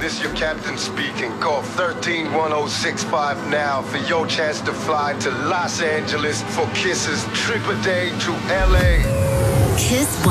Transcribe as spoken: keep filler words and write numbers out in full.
this your captain speaking. Call thirteen one oh six five now for your chance to fly to Los Angeles for Kiss's trip a day to L A. Kiss